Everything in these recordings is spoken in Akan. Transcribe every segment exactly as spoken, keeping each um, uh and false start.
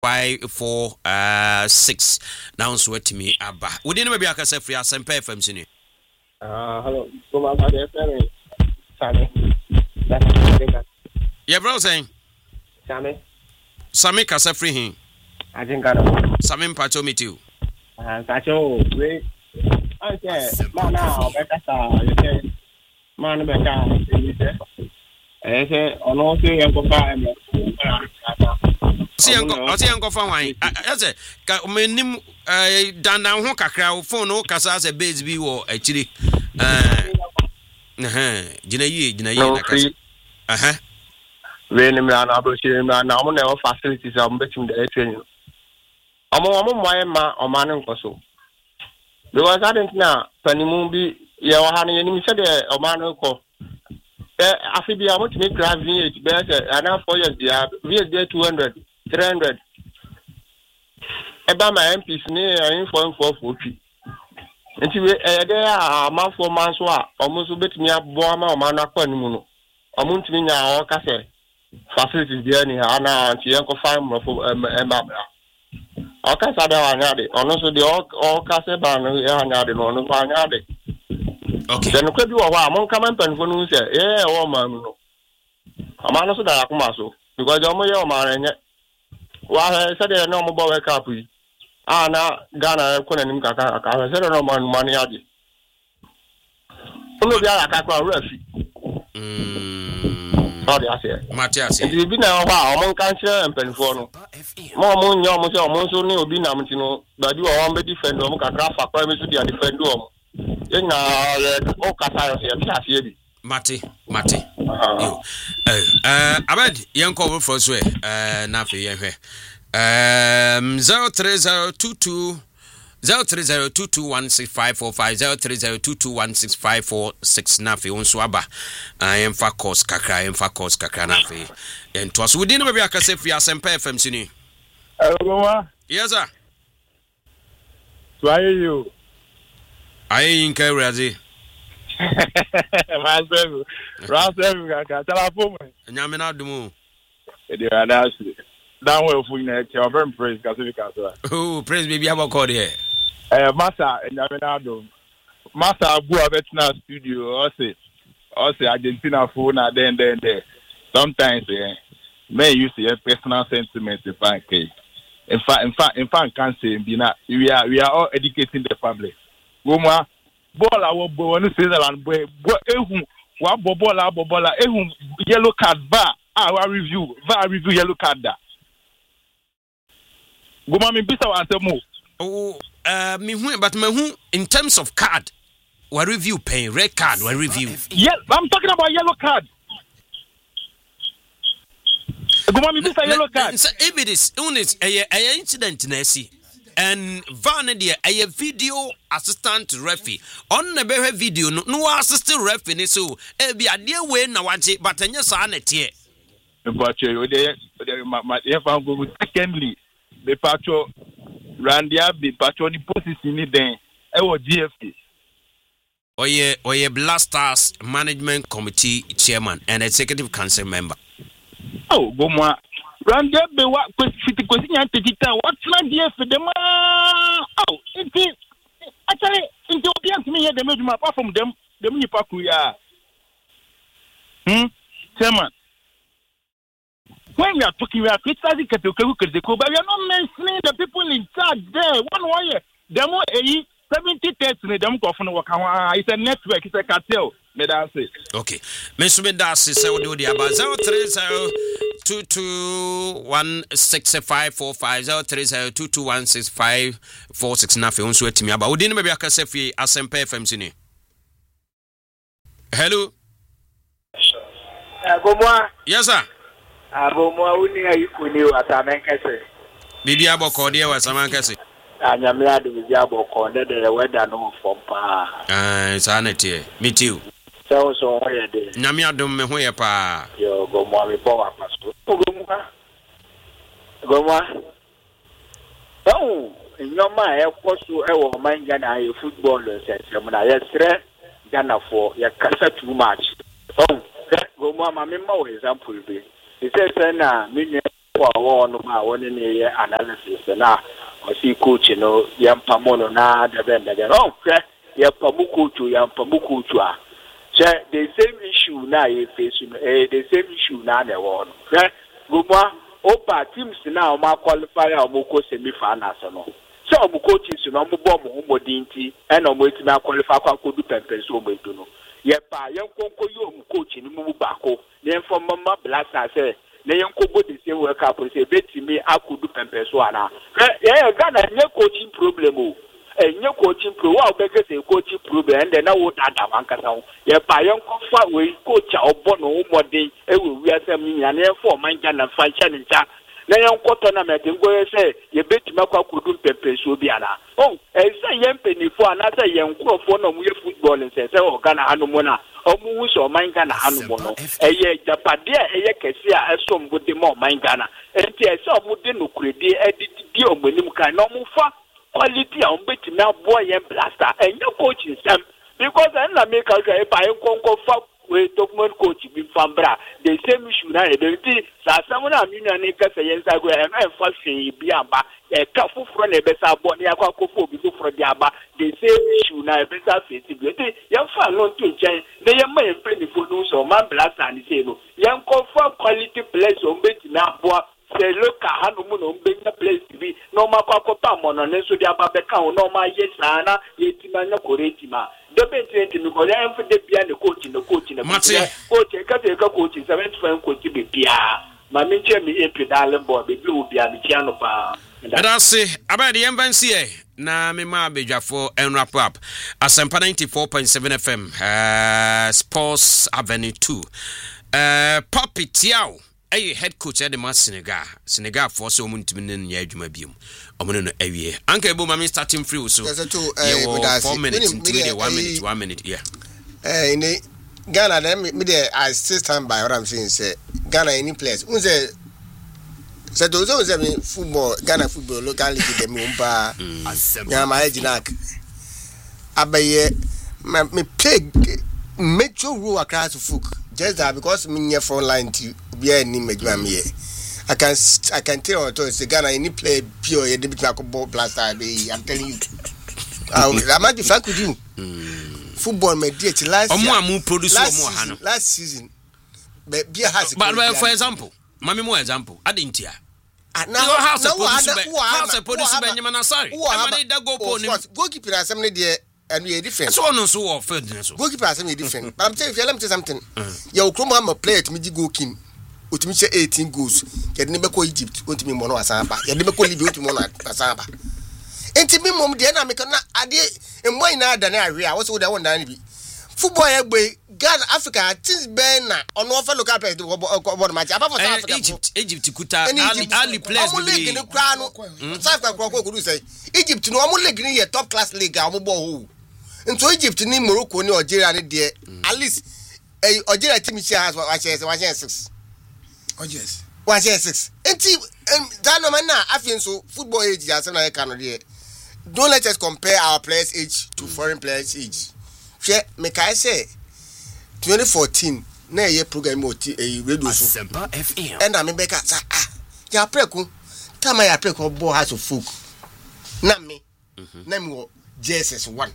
five four six. Now, so to me, Abba. We didn't maybe I can say free as some pay from Sini. Ah, hello. Go my father, Sammy. Yeah, bro, saying Sammy. Sammy Casa free him. I think I know. Sammy Pacho me too. Ah, Pacho, wait. Okay, man, now, better, you say, man, better, you say. I say, on all three and go five. See, Uncle, see, Uncle Fawine. I say, Menim, uh, down down Honka, phone, no Casa as a base view or actually. Uh, uh, Jinayi, Jinayi, uh huh. When I'm not able to, I'm not facilities, I'm betting the training. I'm on my man or man or so. Because I didn't know, Penny Moonby, your honey, and you said a man or call. I feel I want to make grab it better, and now for years, we are there two hundred, three hundred. About my M Ps near inform for forty. And you there are a month for months, almost a bit me up, Boma, Manaquan, a month in our cafe. Facilities there, and now she uncle find for Emma. Our Casa are also the all Casa Ban, and on the okay. Then could you a while, come and pen for you say, eh, oh, man. A man also that Maso, because you're my man, while I said a normal boy copy. Ah, now, Ghana, couldn't Kaka, I said no man money. Only the other Kaka refugee. Hm, Matthias, if you've been a while among country and Penfono. More moon, your monsieur, Monso, no, be Namatino, but you are one big defender, Mukagrafa, Prime to the defender. You know, all Casa here, Mate, Mate. Oh, uh, Abed, young cover for swear, uh, Nafi, um, zero three zero two two zero three zero two two one six five four five zero three zero two two one six five four six Nafi on Swaba. I am for course, Kakra, I am for course, Kakra Nafi. And twas within maybe I can say for your Semper F M Sini. Hello, yes, sir. Why are you? I ain't Karazi. Myself, Rassel, I can tell a woman. Yamina Dumu. They are nasty. Down well for you, I'm very praised. Oh, praise baby, how about called here? Eh, Massa, and Yaminado. Massa, Abu Abetna studio, or say, or say Argentina phone, then, then, there. Sometimes, eh, may use your personal sentiments in fact. In fact, in fact, in fact, can't say, we are, we are all educating the public. Goma, ball our boy, and Switzerland, boy, ehun, what bobola, bobola, ehun, yellow card, bar, our review, bar review, yellow card. Goma, me bisa wa antemo. Oh, uh, me who, but me who, in terms of card, what review pay, red card, what review? Yeah, I'm talking about yellow card. Goma, me bisa yellow card. So if it is, only a, a incident, Nessie. And Van dear, a video assistant referee on the very video. No, no assistant referee. So, eh, be a dear way now. But then, yes, I net here. But you, my if I go with secondly, the patro Randia, the patron position in there. I was G F T. Or ye, or ye Blasters Management Committee Chairman and Executive Council member. Oh, go more. Randia be what fifty question and digital. What's not dear for them? Oh, it is actually in the audience me here the major apart from them, the mini pakuya. Hmm, Chairman. When we are talking, we are criticizing Katuku, but we are not mentioning the people in charge there. One way, demo a seventy tests in the demo of Wakawa. It's a network, it's a cartel. Okay, Mister Mendas is so do the about zero three zero two two one six five four five zero three zero two two one six five four six. Nothing on sweat me about. We didn't maybe I can say for S M P F M Sini. Hello. Yes, sir. Abo mo awuni ayikuni atamenkese. Bibi aboko de wa samankese. Anyamla de bibi aboko de de weather no from pa. Ah, sanete. Me too. So so hoye de. Nyame adom me hoye pa. Yo go mo me po wa paso. Go mo ha. Go mo. Oh, nyoma e kwaso e wo man Ghana e football se se mo na ye sre Ghana for ye kasa too much. Oh, go mo ma me ma example be. He says, "Na me for one ma one in analysis na o si coach no yampa mo no na de ben de oh hwe yampa mu coach yampa mu coach a che the same issue na e face no eh the same issue na na one hwe goma opa teams na o ma qualify o mo ko semi finals no so o mo coaches no mo bo mo modinti e na mo etimi qualify kwa ko du pempen so mo edu no yepa yenkonko yo mo coach ni mu baako na enfo mama blasta say na yenko the same work up say betimi akudu pempen so ana eh Ghana nye coaching problem o eh nye coaching pro wa obeke say coaching problem and na wo dada wankasa wo yepa yenko fa we coach a obo no modin e we wi asem ni na enfo manja na fa cha ni cha na yenko tournament ngo say ye betimi akudu pempen so bi ana oh eh say yempenifo ana say yenkrofo no mu ye football say say o Ghana hanu mo na omu so manga na hanu mo no eye japade eye kese a esom gode mo manga na enti ese omu de no kuredi edit di omonim kan no mu fa quality a ombeti na boy yen blaster enye coaching sam because na make out e pa enkonko fa we document coach bi fambra the same issue na e dey sa samu na aminu na kase yen sa go e fa hwe bi aba e ka foforo na e be sa bo na akwa kofo bi foforo di aba the same issue na e be sa face bi dey yen fa no to chen na yen ma yen pray for no so man blaster ni say no yen ko fa quality players o mbeti na bo se loka hanu mu no mbenya place bi no ma kwa ko pa mo no ne so di aba be ka no ma yes na yetima nya koretima dobe twenty mi ko ya mfu de bia ne coach ne coach ne coach ka te ka coach seventy-five coach be bia ma me che mi e pedal board be bi obi a mi tia no pa That's say about the embassy na me ma bedwafo en wrap up Asempa ninety-four point seven F M uh, Sports Avenue two uh, Papi Tiao ay head coach at the match Senegal Senegal for so muntimi ne nya adwuma biom omono no awie anka ebo ma me starting free so yeah four minutes into the one minute one minute yeah eh in Ghana them me there I still stand by what I'm saying say Ghana any place un say say those who say football Ghana football local league dem umpa nya ma ejinak abaye me play major role across folk just that because me near front line to be any major me I can I can tell you to say Ghana any play pure you dey between ball blaster I'm telling you I'm not frank with you football me dey last omo amu produce omo ha no last season be be has but for example mami mo example adintia now house house produce be nyama na sorry am na da go po ni goalkeeper asem ne dey and we are different so no so of field so goalkeeper asem is different but I'm telling you let me tell you something your Chrome am play it me di goal king otimi che eighteen goals yede ne be ko Egypt otimi mo no asaba yede be ko Libya otimi mo no asaba enti mi mom de na me kana ade emboy na ada na ahwe a wo so de won dan bi football egbe Ghana Africa things ben na ono ofa local players de board match apart from South Africa Egypt Egypt kuta ali ali players be league ni kra no South Africa ko ko do say Egypt no omo league ni ye top class league a omo ball ho into Egypt ni Morocco ni Algeria ni de at least eh Algeria team share has one share one share six oh yes one share six enti that no man na afin so football age as na e kan no de don't let us compare our players age to foreign players age share me kai say twenty fourteen na ye program oti e radio so Asempa F M and na me be ka sa ah ya preku tama ya preku ball has of folk na me na me wo J S S one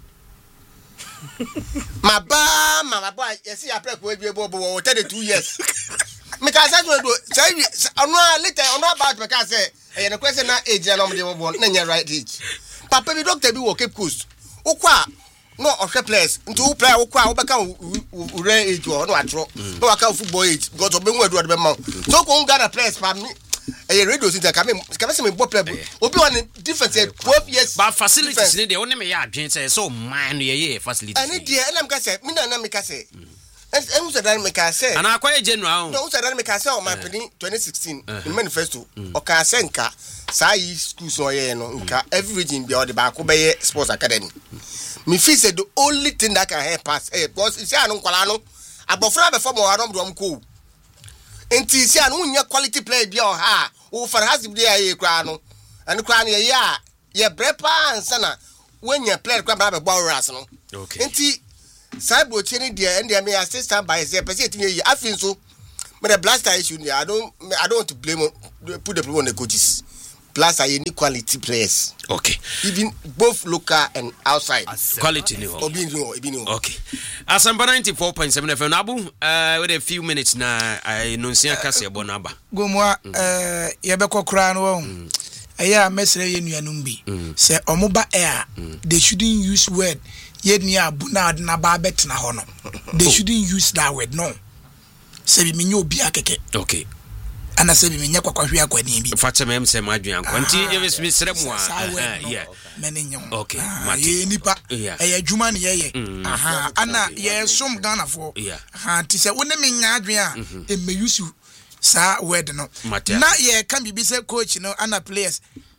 ma ba ma ba yes ya preku we ball ball thirty-two years me ka say do say ono later ono about me ka say e na question na age na no dey ball na nya right age papa bi doctor bi wo Cape Coast ukwa no ohwe players ntu player ukwa obeka ure age o no atro no waka football age because obenwu adu adu be ma so ko Ghana players pa me e radio center ka me ka me bo player obi one difference twelve years but facilities ni dey woni me ya adwen say so man ye ye facilities ani dey na me ka say me na na me ka say en usa dan me ka say ana akwa general no usa dan me ka say o ma peni twenty sixteen in manifesto o ka say nka sai schools o ye no nka every region be o de ba ko be sports academy me feel say the only thing that can help us eh because isi anu kwala no abofra be form o adom dom ko enti isi anu nya quality player bi o ha o for has be dey kra no anu kra no ye ya ye brepa ansa na wenya player kra ba be bawras no okay enti sai bro cheni dey and dey me assistant by say person etinye yi afin so But the blaster issue, I don't, I don't want to blame on, put the blame on the coaches. Blaster, you need quality players. Okay. Even both local and outside. Quality new. Okay. Asampa ninety-four point seven F M. Nabu, uh, with a few minutes now, I know see a Cassia Bonaba. Go more, uh, Yabeko Crown. Aya mesre ye nuanum say omoba air they shouldn't use word ye nia bunad na ba bet na hono they shouldn't use that word no say bi menyo obi akeke okay ana say bi menya kwakwahwe akwani bi facha mem say madwan kwanti ye me sre mu a yeah menenyo okay ye nipa eh adwuma ne ye aha ana ye som Ghana for aha ti say woni menya adwen a e me use sa word no na ye can be say coach no ana players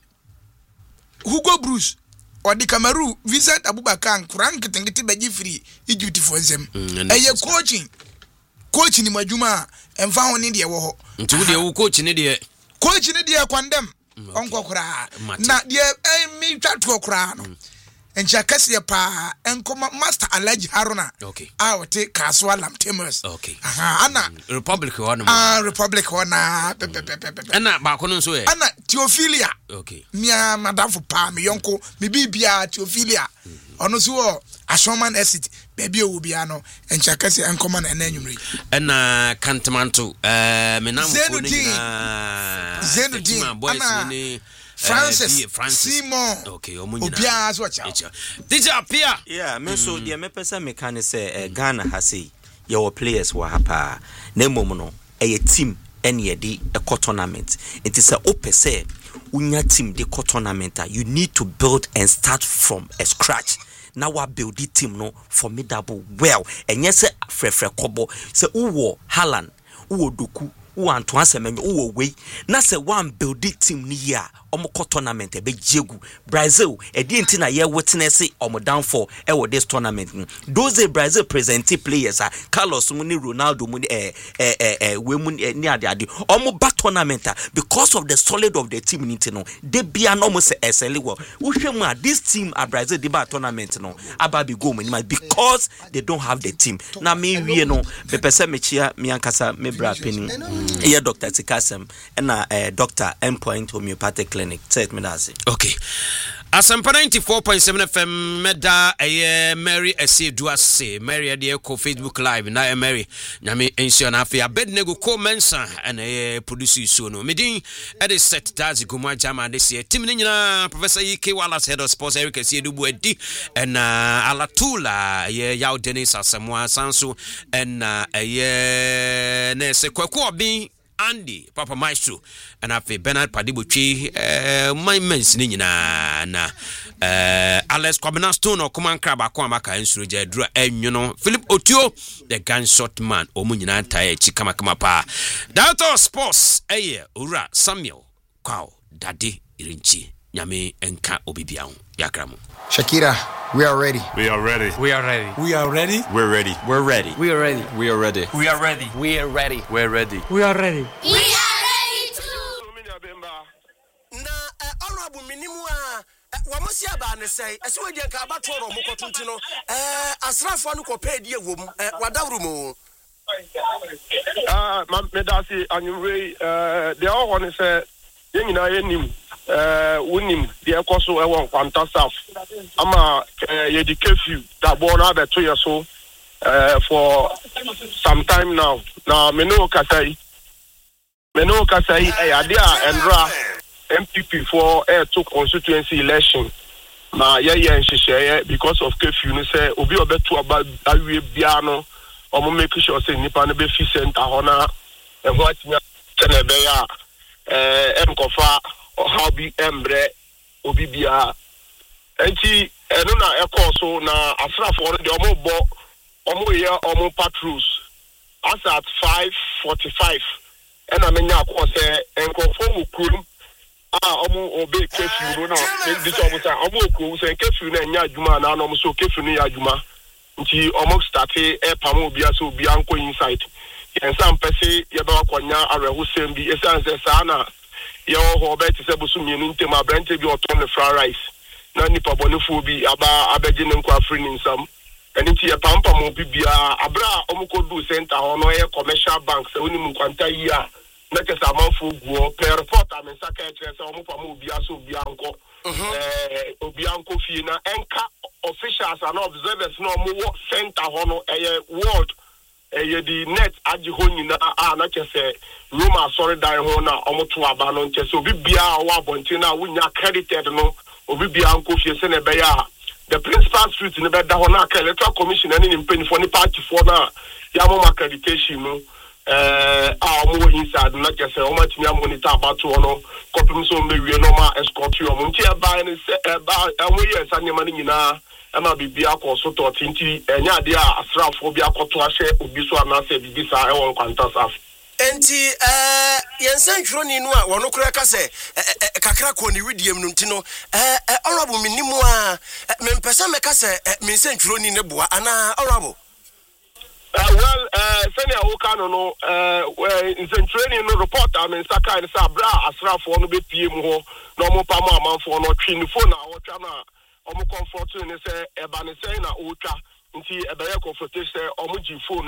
Hugo Bruce or the Cameroon Vincent Abubakar Kuran kitengiti beji free Egypt for them eye coaching coach ni majuma emfa honi de wo ho nti wo de coach ni de coach ni de kwandem onko kura na de eh mi twatwo kura no encha kase pa enkoma master Alhaji Haruna okay ah wote Kaswa Lamtemus okay aha ana Republic one ah Republic one ana ba ko no so e ana Theophilia okay mia madafo pa me yonko me bibia Theophilia ono so Ashoman exit baby obia no encha kase enkoma na enanwumre ana Kantamanto eh me nam ko ni na Zenudin boys ni Francis, uh, Francis Simon. Okay, omunyina. Obia so cha. Teacher appear. Yeah, me so dia me pesa me kan say Ghana ha say your players wa hapa. Na mom no e team ene ye di e tournament. It is a ope say unya team de tournament. You need to build and start from a scratch. Now we build the team no formidable well. And yes frefre kobo say uwo Haaland, uwo Doku, uwo Antoine Semenyo, uwo we. Na say one build the team ni ya. Omo tournament e be jegu Brazil e di ntina ye witness omo down for e wo this tournament those Brazil present players are Carlos Muni Ronaldo Muni eh eh eh we Muni ni ade ade omo ba tournament because of the solid of the team nti no de bia no mo se excel well wo hwem a this team a Brazil de ba tournament no aba be go mani because they don't have the team na me wie no be pese me chia me ankasa me bra peni e Doctor Tikasem na eh Doctor Endpoint Homeopathic Clinic. Take me that. Okay. Asampa ninety-four point seven F M meda eye Mary Ese Duase Mary de ko Facebook live na Mary nyame ensure na afia Bednego ko mensa and e produce so no medin e de set dazi goma jama de se team ni nyina Professor E K Wallace head of sports Eric Ese Dubu edi and Alatula ye yaw Dennis Asamoah Sanso and eye na se kwaku obi Andy Papa Maestro and afi Bernard Padibotwi eh my mens ni nyina na eh Alex Kwabena Stone or command crab akwa maka ensuro je dura enwono Philip Otio the gunshot man omu nyina tae chikama kama pa Doctor Sports eye ura Samuel kwao dade irinchi nyame enka obibia ho yakramu Shakira, we are ready. We are ready. We are ready. We are ready. We're ready. We're ready. We are ready. We are ready. We are ready. We are ready. We're ready. We are ready. We are ready too. Na honorable minimum wamosia ba ne sei ese we dia ka ba toro mo kotunti no eh asrafo anu ko pedi ewom wadawru mo ah me da si anyway eh de all one say yen nyina yenim eh wonim de ekoso e won kwanta staff ama ye di curfew that born na beto ye so eh for some time now na me no kasai me no kasai e ade a enra M P P for air to constituency election na ye ye nhihye because of curfew no say obi obeto aba awie bia no omo make sure say nipa no be fi center hona e ho atnya tene be ya eh em kofa o how be embre obi bia enti eno na e call so na asrafo no de omo bo omo ye omo patrols as at five forty-five and I mean akọ say enkofo mu kurum ah omo obe curfew no na this omo say omo okuru say curfew na nya adwuma na na omo so curfew no ya adwuma nti omo start e pam obi aso obi anko inside yen sam pese ye ba akonya arehu sem bi esan se sa na ye ho be ti se bosu mienu ntem abrante bi oton ne fried rice na nipa bonefo bi aba abeje ne nkwa free nsam and it's a pampa mobibia abra omuko do center or no commercial banks only mukwanta year make us amount for go per report I mean secretary so omupa mobia so bianco eh obianco fina enka officials and observers no mo center hono eh ward eh the net agi ho nyina a na kese Roma sorry dan ho na omoto aba no nke so bibia wa bonti na wunya credited no obi bianco fie se na be ya the principal street in the bed that electoral commission and in penny for the party for now yamo accreditation no eh ah mo inside na just say o ma timi monitor about to no copy so me we normal escort you mo ntia ba ni se e ba enwe yes anyama ni nyina e ma bibia ko so to tinti enya de a asrafo bi akoto ahye obi so anase bibi sa e won kwanta saf enti eh yensan twroni no a wono kura ka se kakra ko ni widiem no ntino eh honorable minimu a mempesa meka se mensan twroni ne boa ana honorable Uh, well, uh, senior Okano no, uh, in training no report. I mean, Saka and Sabra, Asra for no be P M ho, no more Pama man for no chin phone. Or Chana, or more comfort to say, Ebanisena, Uta, into a better confrontation, or Muji phone,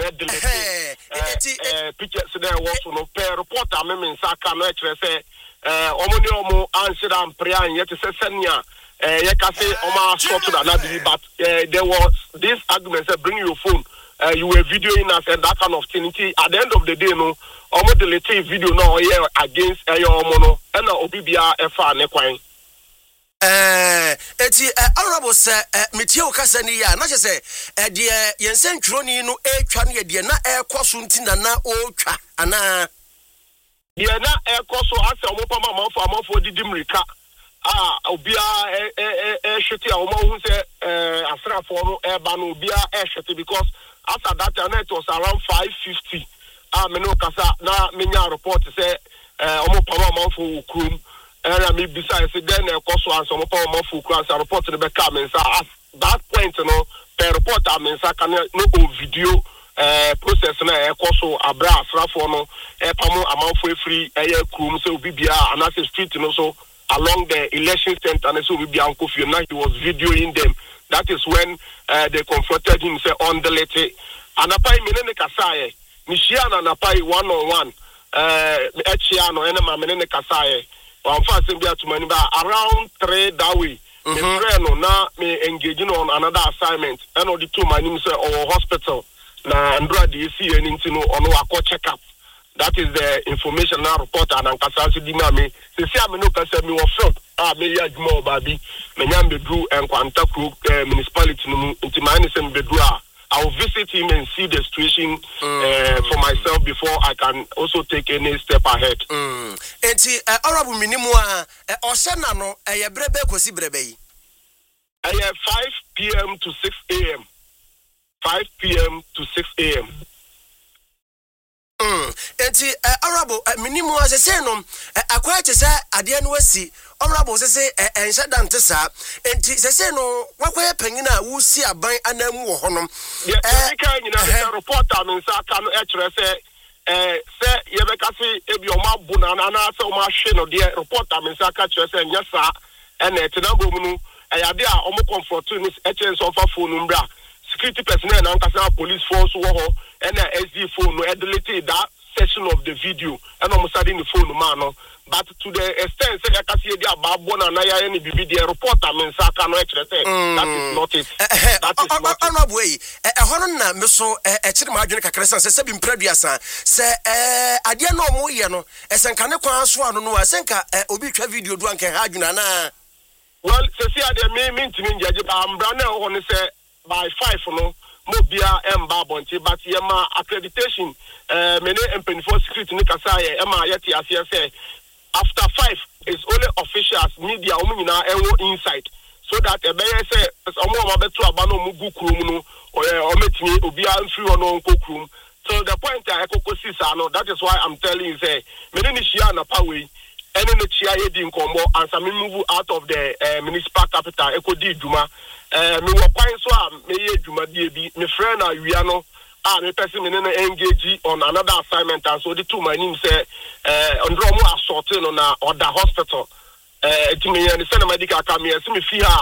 pictures there was no pair report. I mean, Saka, no say, uh, Omoniomo answered and prayer, and yet to say, Senya, uh, Yakase, Oma, short to another, but there was this argument that bring your phone. Uh, you were videoing us and that kind of thing. At the end of the day, no, almost delete video no here against your mono and Obibia F R Nequine. Eh, eti honorable sir, Mitio Cassani, not just say, dear Yensen Troni no air tran ye na air cosuntina na ocha, ana. Dear na air coso as a mopama for a month for the Dimrika. Ah, Obia air shitty, a woman who said, Asra for Erbano, Obia air shitty because. After that, it was around five fifty. Ah, me no kasa na menya report say eh omo power man for ukrum. Eh me besides then e koso an omo power man for ukrum say report the be come say at that point no per report am say can no video eh process na e koso abra asra for no e pamo amanfo free eh ukrum say obi bia anase street no so along the election center and so obi bia nkofie na he was videoing them. That is when uh, they confronted him, say, on the letter. Anapai menene kasaye. Mishiana anapai one on one. Uh, Echiano, enema menene kasaye. Wamfa sembia tumaniba around three that way. Me friend na me engaging on another assignment. And all the two my name say our hospital. Na Andra D C and intino ono wako check up. That is the information now report and ankasasi dima me. Se si ameno kasa me wa front. Ah, me ya juma baby. Me nyam bedru and kwanta kru municipality no nti my name bedru a I will visit him and see the situation uh, for myself before I can also take any step ahead. Mm. Enti uh, honorable minimu a uh, osena no e uh, brebe kosi brebe yi. I have five p m to six a m five p m to six a m Mm. Enti uh, honorable uh, minimu a se say no uh, akwa che say ade no wasi honorable se say enhya dante sa enti se say no wakwa panyina wo si aban anamu wo honom eh kan nyina the reporter me say aka no e kire say eh say ye be ka say ebi o ma bu na na say o ma hwe no de reporter me say aka kire say nya sa e na etinabo mu no e ya de a o mo comfort ni e kire say o fa phone mbra security personnel na nkasa police force wo ho and a S D phone no delete that section of the video and almost starting the phone man no but to the extent say ka see dia ba bona na ya any bibi the reporter men sa ka no e kire say that is not it that is not honorable e hono na me so e kire ma adwene kakra san se bi mpraduasa se eh ade na omo ye no e senka ne kwan so ano no a senka obi twa video do anka ha adwena na well se see ade me me ntimi njaje ba mbra na ho ne say by five no mobia emba bonti but yema accreditation eh mene empany for security ni kasa ye ema yeti ase say after five is only officials media omu nyina enwo inside so that e be say omo ma beto aba no mu gu krum no o metimi obi an free ono nko krum so the point I ekokosi sa no that is why I'm telling you say mene ni shia na pawe ene ne chia ye di nkombo and some move out of the uh, municipal capital ekodi djuma eh me wo kwan so a me ye djuma die bi me friend na wia no a me person me na engage on another assignment and so the two my name say eh ndro mo assault no na other hospital eh ti me ye ne say medical come here see me fi ha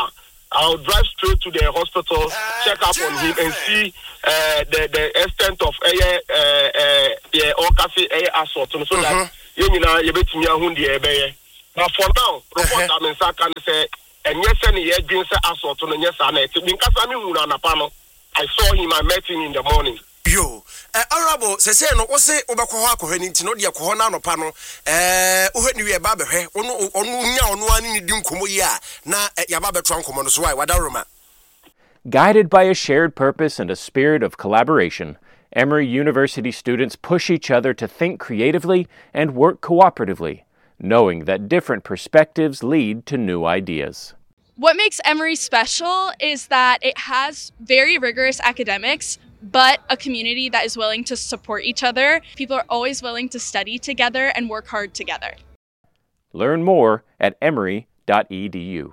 I'll drive straight to the hospital, check up on him, and see uh, the the extent of a uh yeah all cafe a assault so that you know you bet me who the but for now, report I mean can say and yes any year drinks assault on yes and it because I mean on a panel. I saw him, I met him in the morning. Yo, uh, honorable, say say no, say obako hako he nti no de ko na no pa no eh wo hwani we ba be hwe onu onu nya onu ani ni di nkomo yi a na ya ba betro nkomo no so why wadaroma. Guided by a shared purpose and a spirit of collaboration, Emory University students push each other to think creatively and work cooperatively, knowing that different perspectives lead to new ideas. What makes Emory special is that it has very rigorous academics, but a community that is willing to support each other. People are always willing to study together and work hard together. Learn more at emory dot e d u.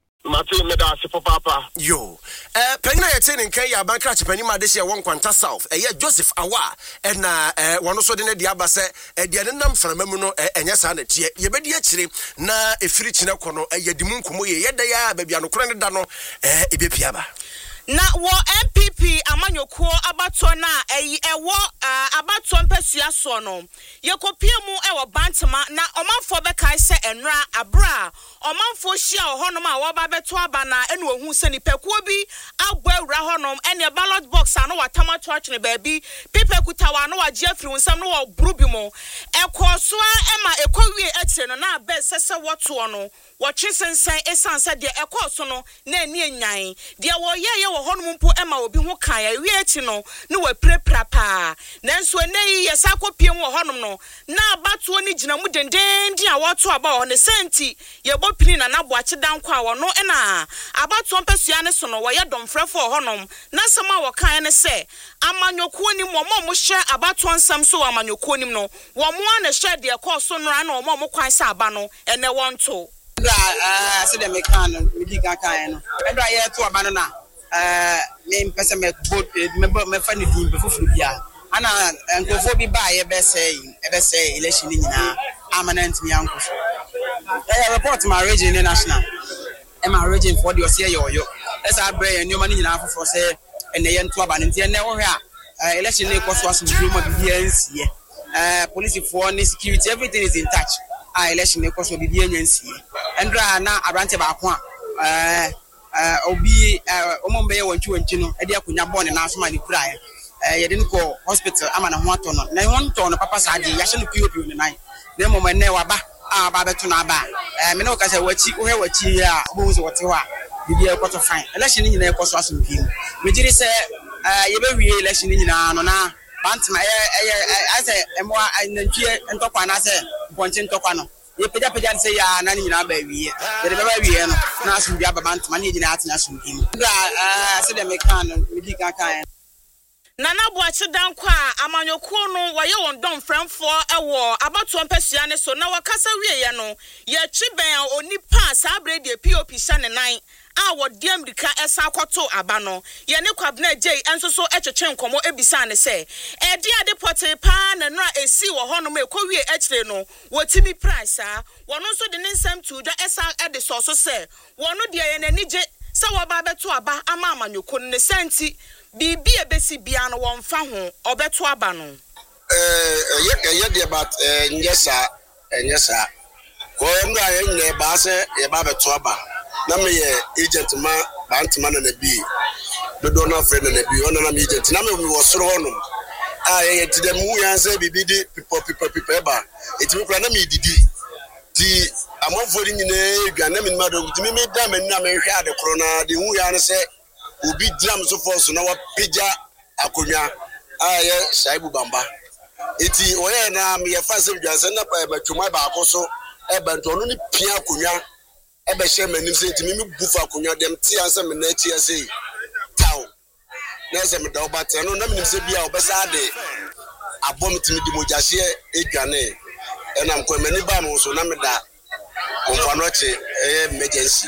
Yo, eh, Penna Yatin in Kaya Bankratch Penima this year one Quanta South, a year Joseph Awa, and uh, one also didn't the Abase, a dianam from Memuno, and yes, and it ye be actually na a free chinacono, a yedimun kumu, yet they are baby and Ukraine, eh, Ibipiaba. Na wo M P P amanyokuo abato na eyi ewo abato mpesua so no yekopie mu ewo bantama na omanfo bekai se enra abra omanfo hia ohonom a wo ba beto aba na enu ohun se nipakuo bi agbo awura honom ene ballot box ano watama to achene baabi pipe kutawa no wagye afiri nsam no wo brubi mo ekoso ema ekowie akire no na be sese woto no wo twisensen esanse de ekoso no na eni enyan de wo ye wo honom mpo ema obi ho kan ya wie achi no ne wa prepra pa nanso nei ye sakopiem wo honom no na abato ni gina mu denden di a woto aba wo ne senti ye bopini na nabo achi danko a wo no na abato mpesua ne so no wo ye domfrefo honom na sama wo kan ne se amanyokuo ni mo mo hye abato nsam so amanyokuo ni no wo mo na hye de ekoso no na wo mo kwan sa aba no ene wonto ah se de mekan no midi kan kan no edra ye to aba no na eh me mpese me boat me me fa ni din be fufu bia ana nkofo bi ba ye be say e be say election ni nyina amanent mi anko eh report my region national e my region for the ose yo yo esa bre ye nyoma ni nyina afofo say ene ye nto aba nti ene wo hwe a election ni koso aso bluma bibia nsie eh police for ni security everything is in touch ah election ni koso bibia nyansie endra na abrante ba ko a eh Uh, obi uh, omombe ye wonchi wonchi no e de akunya bone na asoma ni kura ye eh ye de ko hospital ama na ho ato no na ho nto no papa sa ade ya hye no P O P ne nan na mom ne wa ba a ba beto na ba eh me no ka se wachi wo he wachi a obo so wote ho a bibi e kwato fine election ni nyina e kwaso aso mpim me jiri se eh ye be wie election ni nyina no na bantima ye ye ase emo anantwie ntokwa na se bonchi ntokwa no ye peja peja say ya na ni na ba wiye ye de ba wiye no na asu bia ba bant ma ni gina atena asu bim bra ah se de mekan no midi kan kan Nana Boachi Danko a amanyokuo no waye won dom fremfo ewo abato mpesua ne so na wakasa wiye no ye twiben onipa sa brede P O P sha ne nan a wo de America esa akoto aba no ye ne kwabna J enso so etwetwe nkomo ebisa ne se e de ade pote pa na no esi wo hono ma ekowie ekire no wotimi price a wono so de ne nsam tu da esa ede so so se wono de ye nani je se wo ba beto aba ama amanyoko ne senti bibi ebesi bia no wonfa ho obeto aba no eh ye ye de about eh nyesa nyesa ko nga ye ne ba se ye ba beto aba na me ye agent ma bantima na na bi do na friend na bi ona na me agent na me wo soro honum ah ye ti dem hu yan se bibi di pipo pipo pipo ba eti me kura na me didi ti amofo ni nyina edwa na me ma do ti me me da me na me hwe ade kro na de hu yan se obi diam so for so na wa pija akonwa aye Shaibu Bamba eti oye na me ye fa se dwanse na pa matwuma ba akoso e banto no ni pia akonwa e be hye manim se eti me bufa akonwa dem ti anse me na chi ase taw na se me da obate no na menim se bia obesa de abom ti me di mojahye edwane e na mko mani ba mo so na me da konfanoche e emergency.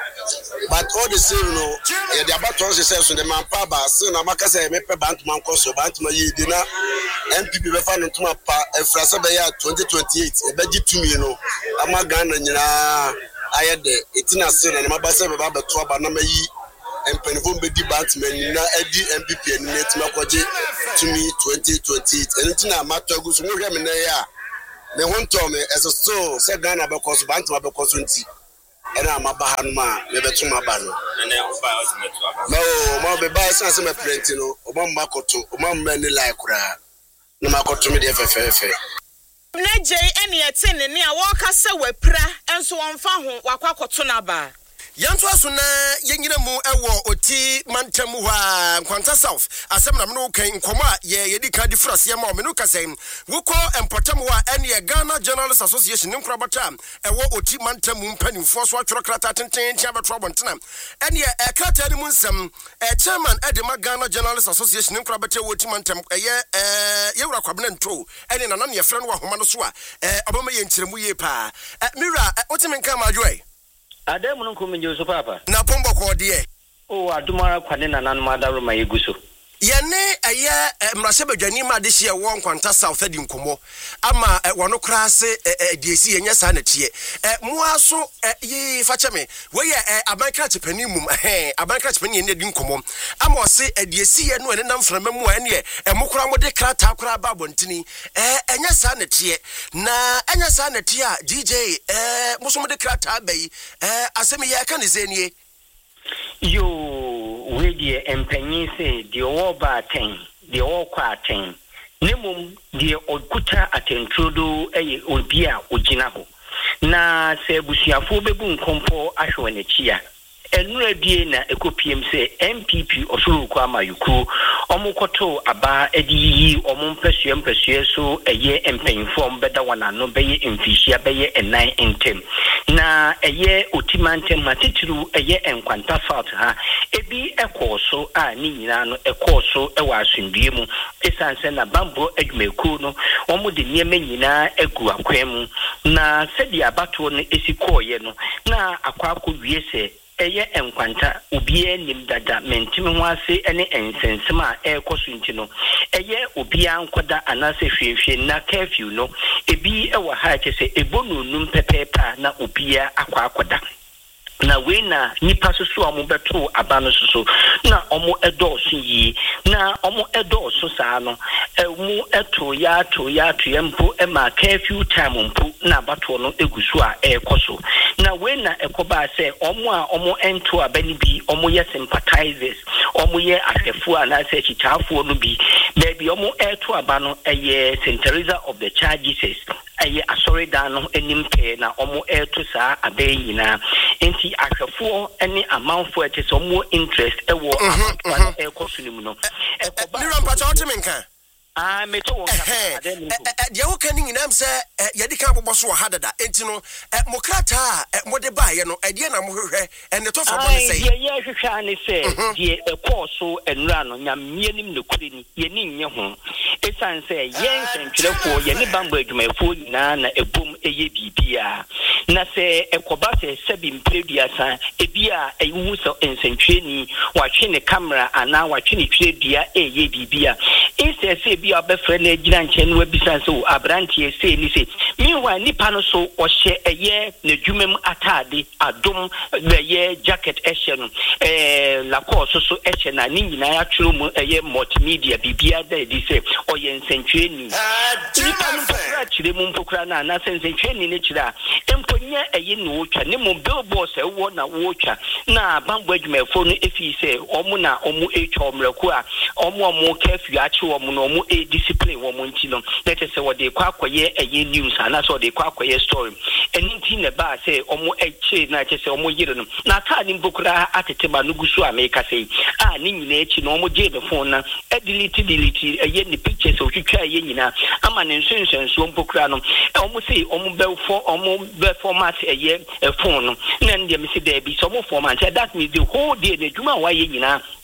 But all the same, no, the about to say so the man paba, so na maka say me pe bank man koso bank ma yi dina M P P be fa no tuma pa e frasa be ya twenty twenty-eight e be gi to me no ama Ghana nyina ayɛ de etina se na ma ba se ba ba to aba na mayi empenifo be di batman na edi M P P ni etima kwaje to me twenty twenty-eight entina ma to agusu mo hwɛ me na ya me honto me eso so se Ghana be koso bantama be koso nti ena ma ba hanu ma me beto ma ba no ene ofa ultimate aba no ma be ba san se me print no o ma ma koto o ma ma ni like kura na ma koto me de fefefe na jey ene yete ne ne a wo ka se wapra enso wonfa ho wakwa koto na ba yanto aso na yenyina mu ewo oti mantam hwa Nkwanta South asem na me kan nkoma ye yedi ka difference ye ma me no kasem wukọ empotam hwa ene ye Ghana Journalists Association nkura bata ewo oti mantam mpanimfo so atworo krata tenten tia betro bontena ene ye krata ni mu nsem chairman edema Ghana Journalists Association nkura bata ewo oti mantam ye eh ye wura kwabena ntro ene na na ye frɛ no wa homa no so a eh obama ye nkyeremu ye pa mira oti menka ma joy Ademu nkume nje so papa. Na pombo ko de. O adumara kwade na nanu madaro ma yeguso. Yene eye mrase badwani ma de hye wo Nkwanta South adi nkomo ama wono krase diesi yenye sa na tie mo aso yi fache me we ye abankra chepani mum eh abankra chepani ene adi nkomo ama o se diesi ye no ene nam frama mu ene e mokora mo de krata akora ba bontini eh enye sa na tie na enye sa na tie a D J eh mo so mo de krata bai eh asemi ye ka ne zenie yo we die empanyi se die wo ba ten die wo kwa ten nemum die okuta atentrodo eye obi a ogina ho na se busuafo bebu nkompo ahwe n'achia enura die na ekopiem se M P P osuru kwa mayuku omukoto aba ediyi omumpesue mpesue so eye empanyfo mbeda wana no beye mfishia beye enan entem na eye otimantem matitiru eye Nkwanta South ha ebi ekoso a ni nyina no ekoso ewa asundue mu esanse na bambo adwumaku no omo de niema nyina egu akwam na sedi abato no esikoye no na akwa akọwie se eye Nkwanta obie nim dada mentime ho ase ene ensensem a ekoso nti no eye obia nkoda anase hwehwe na curfew no ebi ewa ha kese ebono num pepepa na obia akwa akoda na we na nipa soso omo beto abano soso na omo edoso yi na omo edoso saa no emu eto ya to ya to yempo e ma curfew time mpo na abato no egusu a ekoso na we na ekoba se omo a omo ento abani bi omo ye sympathizers omo ye ahwefo a na se chitafo no bi baby omo eto abano eye Saint Teresa of the Charges aye asori dan no enimpe na omo eto saa abai nyina enti ahwefo ene amanfo etese omo interest ewo amanfo ekoso nimu no ekoba ni rampa cha otimenka ah me to won ka de wo kan nyina am se yedi kan boboso ha dada enti no mokrata mo de baaye no ade na mo hwehwe ene to fa bo ne sei ye ye hwehwa ne se de ekoso enura no nyamie nim ne kuri ni ye ni nye ho esan se ye nsentwerefo ye ne bamba adwumafo nyina na ebom eye bibia na se ekoba se sebi mpredua san ebi a ewu so nsentwereni watwe ne camera ana watwe ne tweredua eye bibia inse se bi abefre na gira nche no abisa so abrantie se ni se miwa nipa no so ohye eye na dwumam atade adom ye jacket ehye no eh la course so ehye na ni nyina ya twero mu eye multimedia bibia da di se oye nsentweni nipa no pokra chire mu pokra na na nsentweni ne chira emponya eye no wotwa ne mu billboard se wo na wotwa na bambo adwumafo no efi se omo na omo etwa omrako a omo omo kafi achi omo no omo e discipline wo mo nti no let us say what they kwa kwaye eye news ana so they kwa kwaye story enti ne ba say omo eche na che say omo yire no na ta ni mbokura atete ba nugusu america say ah ni nyina echi no omo je the phone na e delete delete eye ni pictures o twitwa eye nyina ama ne nsensens so mbokura no omo say omo be for omo be format eye phone no na ndie me say there be some format that means the whole day the juma wa ye nyina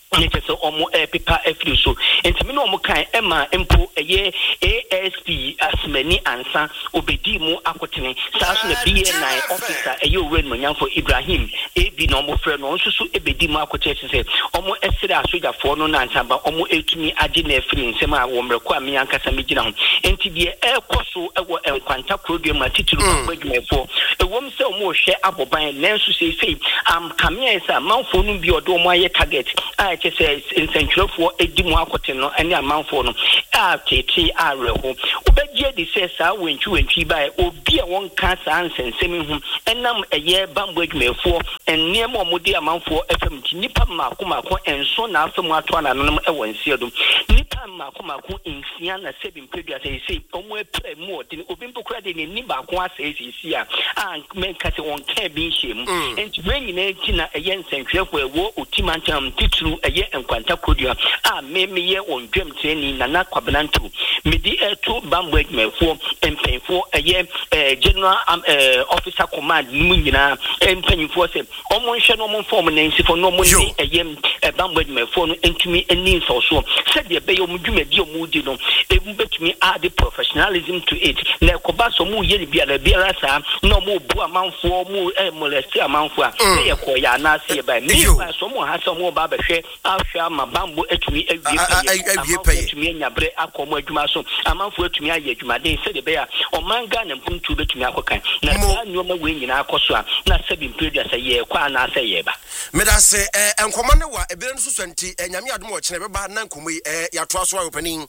Nature so omo e paper efri so enti me no omo kan e ma empo eye A S P asmani ansa obedi mu akotene sa so na B N nine officer eye owen manyamfo Ibrahim e bi no omo frɛ no nso so ebedi mu akotene se omo esere asoja fo no na nsamba omo etumi age na efri nsem a wo mreko a me yankasa me gina ho enti de e koso e wo enkwanta program ma titulu agwumefo e wom se omo hwɛ aboban nanso se sei am kamia isa manfo no bi odo omo aye target a che se nsentwerefo edi mu akote no ene amanfo no a tete a reho obegye di se sa wentwi wentwi bai obi a won ka sa nsensemi hu enam eye bambo adwumefo enne mo modi amanfo efam nipa mako mako enso na afam ato na no e wonsie do nipa mako mako ensia na sebi mpedua se se omo epre mu odi obi mpokura de ni mako ase sisi a an men ka se won ka bi hiem enti wenyi na enti na eye nsentwerefo ewo otimantam titru eye enkwanta kodua a me me ye on dwem training na na kwabenanto medi eto bambo adwumefo empenfo eye general officer command mu nyina empenfo se omo nhwe no omo form na nsifo no omo ni eye bambo adwumefo no entumi eni so so se de be yo mu dwumadi omo di no ebu betumi add professionalism to it na koba so mu ye bia la bia sa na omo bu amanfo mu e molesti amanfo a ye ko ya na se ba mi so mo ha so mo ba be hwe ahwa ma bambo etumi awie pay etumi nyabre akomo adwuma so amanfo etumi aye adwuma den se de be a omanga na mpuntu betumi akokan na sa nyoma we nyina akoso a na sabi mpredua se ye kwa na se ye ba medase enkomo ne wa ebere nso so nti nyame adom o kene beba na nkomo ya to aso ayo panin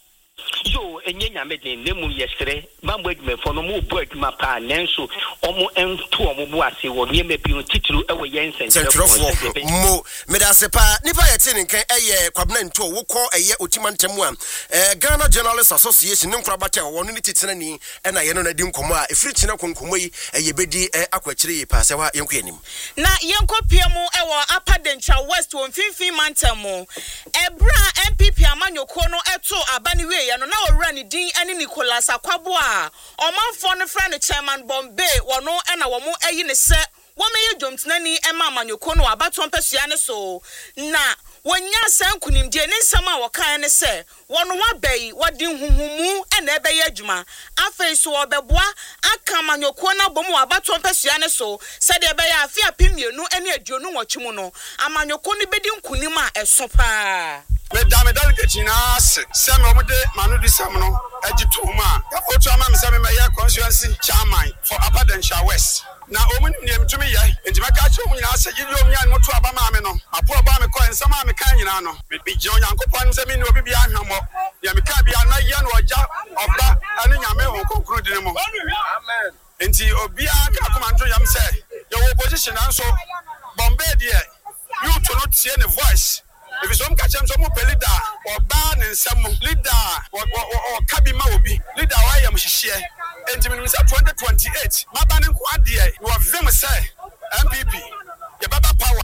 yo enye nyame den nemu yesere bambo adwumefo no mu bu adwuma pa nanso omo ento omo bu ase wo niema bi no titulu ewo yensen sentrofo mo medase pa nipa yete nkan eye kwabna nto wo kɔ eye otimantamu a eh Ghana Journalists Association nkura bata wo no ni titena ni e na ye no na di nkomo a efiri kyena konkomo yi eye bedi akwakire yi pa se wa yenko yanim na yenko piemu ewo Apadencha West wo mfimfin mantamu ebra M P P amanyoko no eto abaniwe ya no na owura ni din ani Nicholas Akwabo a omanfo no fra no chairman Bombay wono e na wo mo eyi ne se wo meye dwomtenani e ma amanyoko no abaton pasua ne so na wonya sankunimdie ne nsam a wokan ne se wono wabai wadi huhumu e na ebe ye adwuma afei so obeboa aka amanyoko na bomu abaton pasua ne so se de ebe ya afia pimienu ene aduonu nwotwemu no amanyoko no bedi nkunim a eso pa me dame delegate na se se me omde manu di sam no agitu ma otu ama me se me ya constituency chairman for Apadencha West na omuni ne mtumi ye enti maka che omu nyina se gidi omu nyan moto aba ma me no apo aba me ko ensam a me kan nyina no bi je onyankopon se me ni obi bia hwamo ya me ka bia na ye no oja oba ani nyame ho konkuru di ne mo amen enti obi aka komanto yam se your opposition anso Bombay there you to not see any voice. If some catch them, some leader or ban and some leader or Kabima will be leader. I am share. And to me, twenty twenty-eight, my banning quadia, you have them say M P P, the Baba power.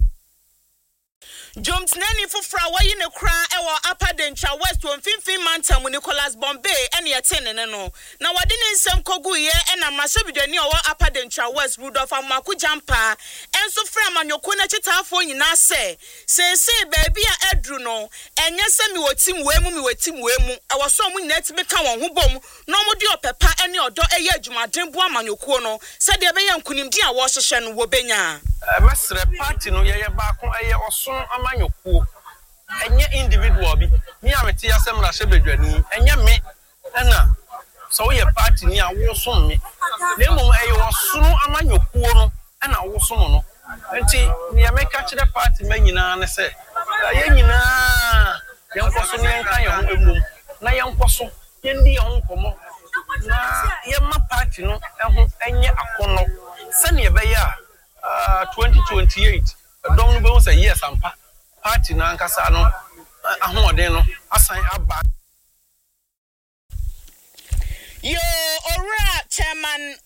Jones Nanny for Frawa in a cry, our Apadencha West to Finfin Mantam with Nicholas Bombay and your ten and no. Now I didn't some Koguye and I'm Masabidani or Apadencha West, Rudolph and Maku Jampa, and so from on your corner chita for you now say, say, say, baby, I Edruno, and yes, send me what Tim Wemu with Tim Wemu. I was so we net to become one who bomb, no more dear papa and your door a yajuma, Dimbuam on your corner, said the Bayan Kunim Dia Washashan Wobenya. Master party no ye back on a or soon amanyoku. And ye individual be me ameti asem na shebedwani and ye me na so ye party ni awo so me na mum e wo soon amanyoku no na awo so no enti me ameka kire party ma nyina ne se ye nyina ye nkoso ne nkan ye ho emum na ye nkoso ye ndi ye ho komo na ye ma party no eho enye akono se ne be ya Uh, twenty twenty-eight. Don't know say yes, I'm party na nkasa no ahode no asan aba. Yo, ora chairman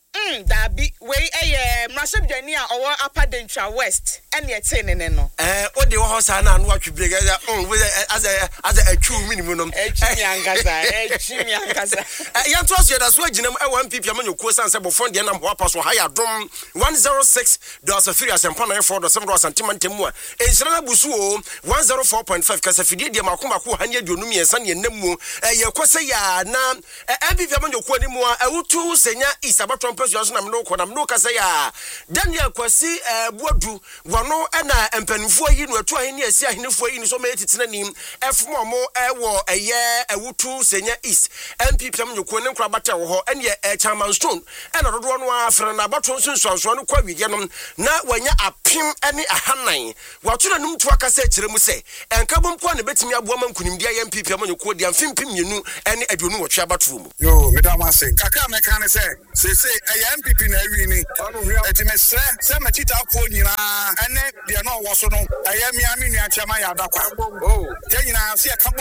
Mm, Dabi, we a Marshal Jania or Upper Dentra West, and yet saying no. Eh, what the horse and what you bring as a as a true minimum. Eh, Chimiangaza, eh, Chimiangaza. Yan trust you, that's why Jim, I want people among your course and several phone, the number of us higher drum one zero six dollars three as and Pana for the seven dollars and Timantemua. In Srana Busu, one zero four point five, because if you did the Makuma who handed you Numi and Sunny and Nemu, your Kwasaya, Nam, and if you among your Quadimua, I would two senior is about Trumpers, I'm no Quadam no Casaya. Daniel Kwasi, Bodu, Wano, and I am Penfua, you know, trying years, here in for in so many it's name, F more more air war a year, a wood two senior east, and people you couldn't crab at and yet a Chaman Stone, and I don't want for an abattoir since I was one quite again. Now, when you are pim any a hanai, what you know to a say, say, and Cabum Quan, bet me a woman couldn't be a M P P, you could and film you know, and I don't know what Chabat room. Yo, Madame Massey, Kaka Mechan say, say, say, I am P P Narini, and me say, some a cheat out for you, and they are not was no, I am Yamini Chamaya. Oh, then you know, see a couple.